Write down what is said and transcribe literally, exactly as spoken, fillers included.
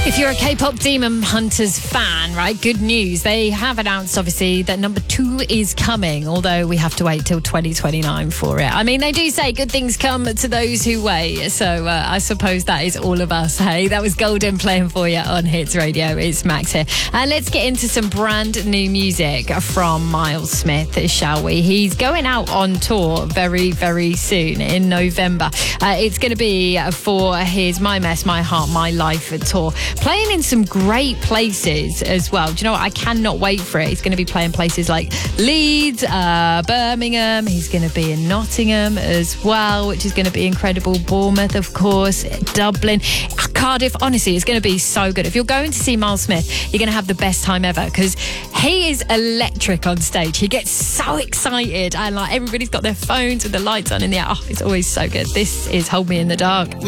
If you're a K-pop Demon Hunters fan, right, good news. They have announced, obviously, that number two is coming, although we have to wait till twenty twenty-nine for it. I mean, they do say good things come to those who wait, so uh, I suppose that is all of us, hey? That was Golden playing for you on Hits Radio. It's Max here. And let's get into some brand new music from Miles Smith, shall we? He's going out on tour very, very soon in November. Uh, it's going to be for his My Mess, My Heart, My Life tour. Playing in some great places as well. Do you know what? I cannot wait for it. He's going to be playing places like Leeds, uh, Birmingham. He's going to be in Nottingham as well, which is going to be incredible. Bournemouth, of course, Dublin, Cardiff. Honestly, it's going to be so good. If you're going to see Miles Smith, you're going to have the best time ever because he is electric on stage. He gets so excited and like everybody's got their phones with the lights on in the air. Oh, it's always so good. This is Hold Me in the Dark.